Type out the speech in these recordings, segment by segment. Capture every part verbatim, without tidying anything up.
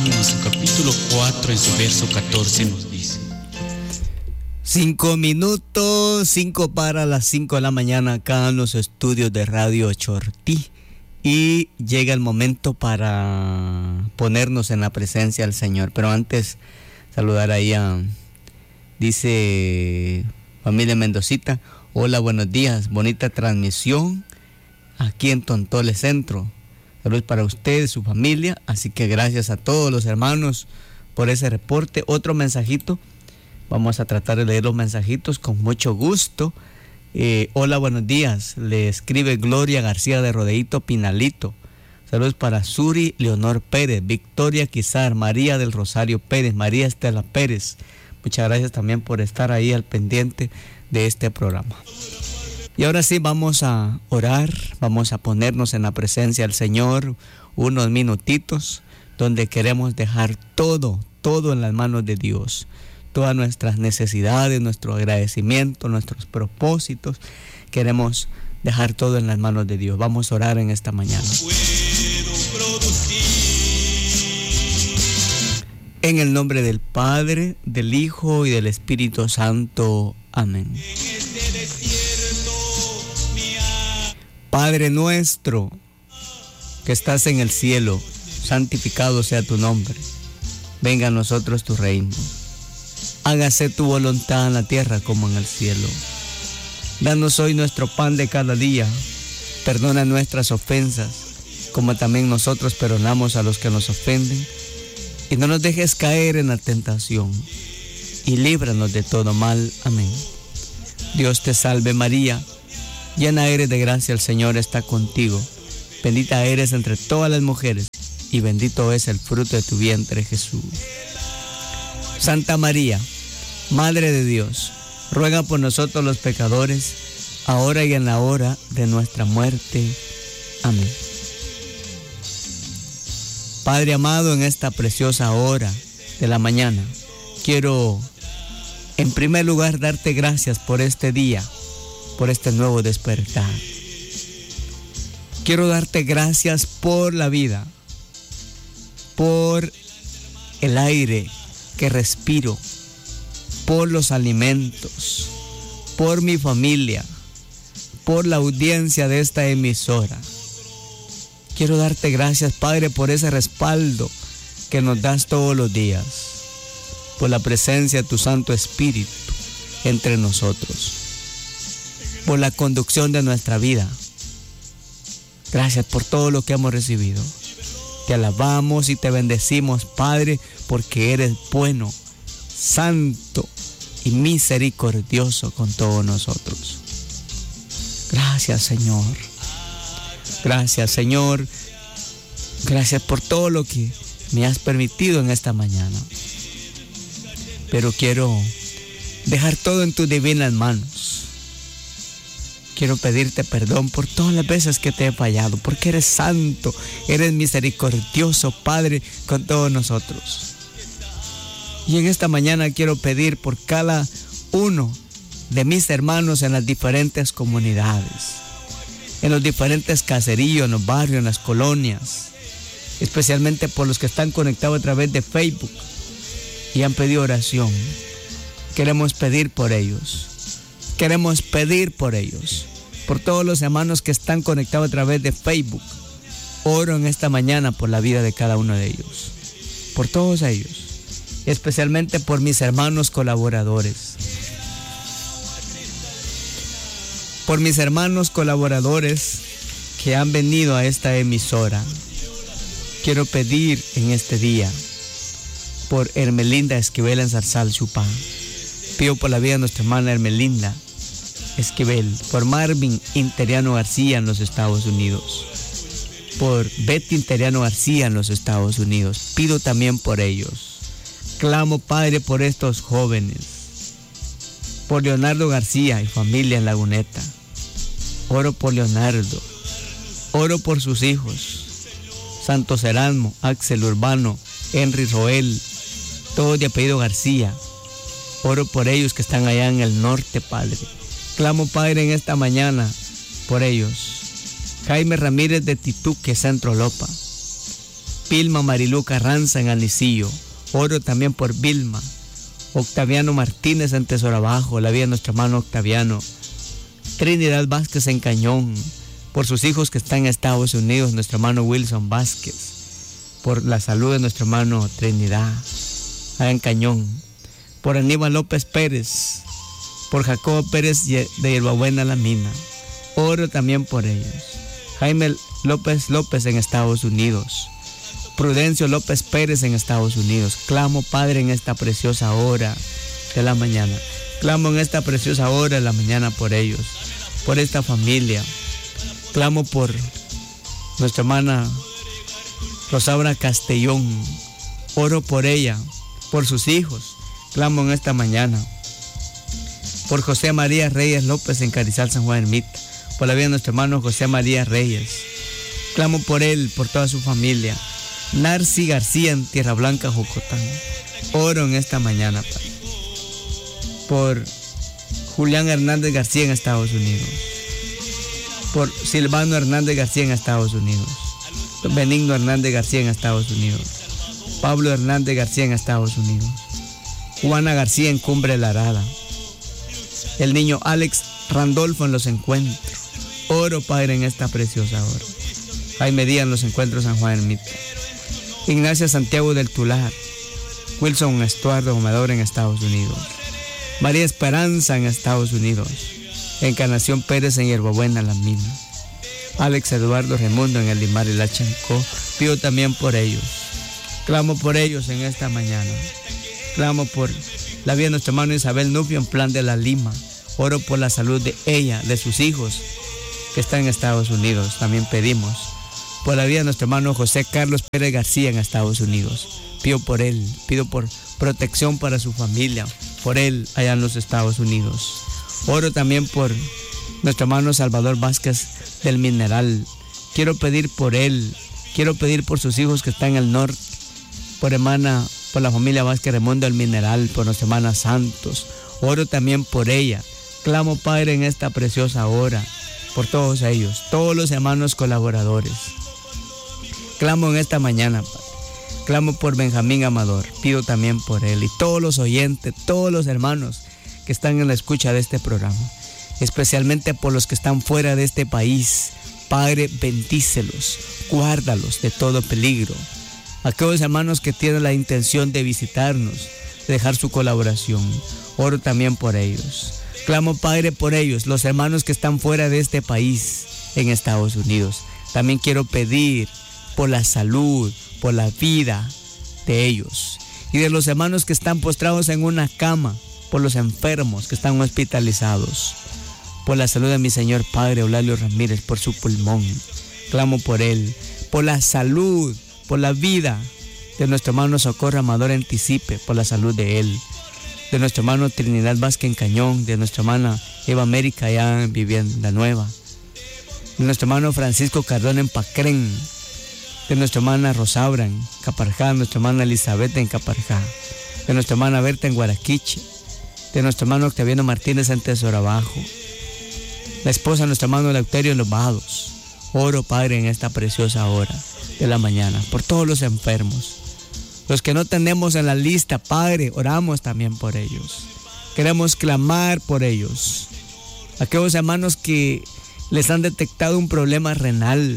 Romanos, el capítulo cuatro, en su verso catorce, nos dice: Cinco minutos, cinco para las cinco de la mañana acá en los estudios de Radio Chortí. Y llega el momento para ponernos en la presencia del Señor. Pero antes, saludar ahí a, dice familia Mendocita: hola, buenos días, bonita transmisión aquí en Tontole Centro. Saludos para usted y su familia, así que gracias a todos los hermanos por ese reporte. Otro mensajito, vamos a tratar de leer los mensajitos con mucho gusto. Eh, hola, buenos días, le escribe Gloria García de Rodeito Pinalito. Saludos para Suri Leonor Pérez, Victoria Quizar, María del Rosario Pérez, María Estela Pérez. Muchas gracias también por estar ahí al pendiente de este programa. Y ahora sí, vamos a orar, vamos a ponernos en la presencia del Señor unos minutitos, donde queremos dejar todo, todo en las manos de Dios. Todas nuestras necesidades, nuestro agradecimiento, nuestros propósitos, queremos dejar todo en las manos de Dios. Vamos a orar en esta mañana. En el nombre del Padre, del Hijo y del Espíritu Santo. Amén. Padre nuestro, que estás en el cielo, santificado sea tu nombre. Venga a nosotros tu reino. Hágase tu voluntad en la tierra como en el cielo. Danos hoy nuestro pan de cada día. Perdona nuestras ofensas, como también nosotros perdonamos a los que nos ofenden. Y no nos dejes caer en la tentación, y líbranos de todo mal. Amén. Dios te salve María, llena eres de gracia, el Señor está contigo. Bendita eres entre todas las mujeres, y bendito es el fruto de tu vientre, Jesús. Santa María, Madre de Dios, ruega por nosotros los pecadores, ahora y en la hora de nuestra muerte. Amén. Padre amado, en esta preciosa hora de la mañana, quiero en primer lugar darte gracias por este día, por este nuevo despertar. Quiero darte gracias por la vida, por el aire que respiro, por los alimentos, por mi familia, por la audiencia de esta emisora. Quiero darte gracias, Padre, por ese respaldo que nos das todos los días, por la presencia de tu Santo Espíritu entre nosotros, por la conducción de nuestra vida. Gracias por todo lo que hemos recibido. Te alabamos y te bendecimos, Padre, porque eres bueno, santo y misericordioso con todos nosotros. Gracias, Señor. Gracias, Señor. Gracias por todo lo que me has permitido en esta mañana. Pero quiero dejar todo en tus divinas manos. Quiero pedirte perdón por todas las veces que te he fallado, porque eres santo, eres misericordioso, Padre, con todos nosotros. Y en esta mañana quiero pedir por cada uno de mis hermanos en las diferentes comunidades, en los diferentes caseríos, en los barrios, en las colonias, especialmente por los que están conectados a través de Facebook y han pedido oración. Queremos pedir por ellos. Queremos pedir por ellos, por todos los hermanos que están conectados a través de Facebook. Oro en esta mañana por la vida de cada uno de ellos, por todos ellos, especialmente por mis hermanos colaboradores. Por mis hermanos colaboradores que han venido a esta emisora. Quiero pedir en este día por Hermelinda Esquivel en Zarzal, Chupá. Pido por la vida de nuestra hermana Hermelinda Esquivel, por Marvin Interiano García en los Estados Unidos, por Betty Interiano García en los Estados Unidos. Pido también por ellos. Clamo, Padre, por estos jóvenes, por Leonardo García y familia en Laguneta. Oro por Leonardo, oro por sus hijos, Santos Erasmo, Axel Urbano, Henry Roel, todos de apellido García. Oro por ellos que están allá en el norte, Padre. Clamo, Padre, en esta mañana por ellos. Jaime Ramírez de Tituque, Centro Lopa. Vilma Marilú Carranza en Anicillo. Oro también por Vilma. Octaviano Martínez en Tesorabajo, la vida de nuestro hermano Octaviano. Trinidad Vázquez en Cañón, por sus hijos que están en Estados Unidos, nuestro hermano Wilson Vázquez. Por la salud de nuestro hermano Trinidad, allá en Cañón. Por Aníbal López Pérez, por Jacobo Pérez de Hierbabuena La Mina. Oro también por ellos. Jaime López López en Estados Unidos. Prudencio López Pérez en Estados Unidos. Clamo, Padre, en esta preciosa hora de la mañana. Clamo en esta preciosa hora de la mañana por ellos, por esta familia. Clamo por nuestra hermana Rosaura Castellón. Oro por ella, por sus hijos. Clamo en esta mañana por José María Reyes López en Carizal, San Juan Ermita. Por la vida de nuestro hermano José María Reyes. Clamo por él, por toda su familia. Narci García en Tierra Blanca, Jocotán. Oro en esta mañana, Padre, por Julián Hernández García en Estados Unidos. Por Silvano Hernández García en Estados Unidos. Benigno Hernández García en Estados Unidos. Pablo Hernández García en Estados Unidos. Juana García en Cumbre La Arada. El niño Alex Randolfo en Los Encuentros. Oro, Padre, en esta preciosa hora. Jaime Díaz en Los Encuentros, San Juan Ermita. Ignacia Santiago del Tular. Wilson Estuardo Gomador en Estados Unidos. María Esperanza en Estados Unidos. Encarnación Pérez en Hierbabuena La Mina. Alex Eduardo Raimundo en El Limar y La Chancó. Pido también por ellos. Clamo por ellos en esta mañana. Clamo por la vida de nuestra hermana Isabel Nubio en Plan de la Lima. Oro por la salud de ella, de sus hijos que están en Estados Unidos. También pedimos por la vida de nuestro hermano José Carlos Pérez García en Estados Unidos. Pido por él, pido por protección para su familia, por él allá en los Estados Unidos. Oro también por nuestro hermano Salvador Vázquez del Mineral. Quiero pedir por él, quiero pedir por sus hijos que están en el norte, por hermana, por la familia Vázquez Raimundo del Mineral, por nuestra hermana Santos. Oro también por ella. Clamo, Padre, en esta preciosa hora, por todos ellos, todos los hermanos colaboradores. Clamo en esta mañana, Padre. Clamo por Benjamín Amador, pido también por él y todos los oyentes, todos los hermanos que están en la escucha de este programa, especialmente por los que están fuera de este país. Padre, bendícelos, guárdalos de todo peligro. Aquellos hermanos que tienen la intención de visitarnos, de dejar su colaboración, oro también por ellos. Clamo, Padre, por ellos, los hermanos que están fuera de este país, en Estados Unidos. También quiero pedir por la salud, por la vida de ellos y de los hermanos que están postrados en una cama, por los enfermos que están hospitalizados, por la salud de mi Señor Padre Eulalio Ramírez, por su pulmón. Clamo por él, por la salud, por la vida de nuestro hermano Socorro Amador en Tisipe, por la salud de él, de nuestro hermano Trinidad Vázquez en Cañón, de nuestra hermana Eva América allá en Vivienda Nueva, de nuestro hermano Francisco Cardón en Pacrén, de nuestra hermana Rosaura en Caparjá, de nuestra hermana Elizabeth en Caparjá, de nuestra hermana Berta en Guaraquiche, de nuestro hermano Octaviano Martínez en Tesorabajo, la esposa de nuestro hermano Eleuterio en Los Vados. Oro, Padre, en esta preciosa hora de la mañana, por todos los enfermos, los que no tenemos en la lista, Padre, oramos también por ellos. Queremos clamar por ellos. Aquellos hermanos que les han detectado un problema renal,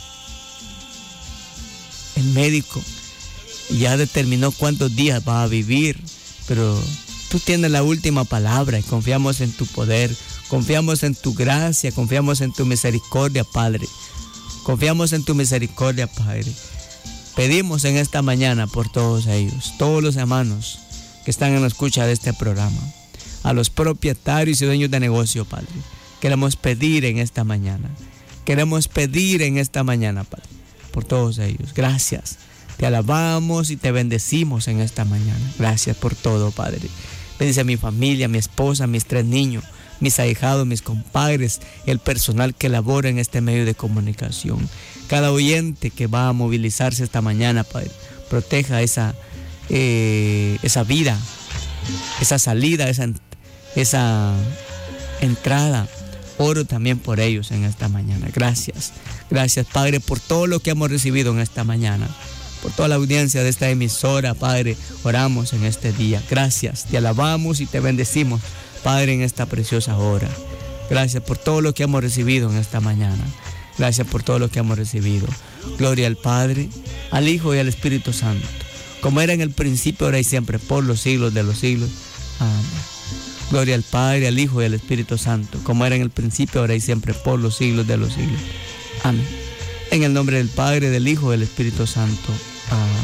el médico ya determinó cuántos días va a vivir, pero tú tienes la última palabra y confiamos en tu poder, confiamos en tu gracia, confiamos en tu misericordia, Padre. Confiamos en tu misericordia, Padre. Pedimos en esta mañana por todos ellos, todos los hermanos que están en la escucha de este programa, a los propietarios y dueños de negocio, Padre. Queremos pedir en esta mañana, queremos pedir en esta mañana, Padre, por todos ellos. Gracias, te alabamos y te bendecimos en esta mañana. Gracias por todo, Padre. Bendice a mi familia, a mi esposa, a mis tres niños, mis ahijados, mis compadres, el personal que labora en este medio de comunicación. Cada oyente que va a movilizarse esta mañana, Padre, proteja esa, eh, esa vida, esa salida, esa, esa entrada. Oro también por ellos en esta mañana. Gracias, gracias, Padre, por todo lo que hemos recibido en esta mañana. por toda la audiencia de esta emisora, Padre, oramos en este día. Gracias, te alabamos y te bendecimos, Padre, en esta preciosa hora. Gracias por todo lo que hemos recibido en esta mañana. Gracias por todo lo que hemos recibido. Gloria al Padre, al Hijo y al Espíritu Santo, como era en el principio, ahora y siempre, por los siglos de los siglos. Amén. Gloria al Padre, al Hijo y al Espíritu Santo, como era en el principio, ahora y siempre, por los siglos de los siglos. Amén. En el nombre del Padre, del Hijo y del Espíritu Santo. Amén.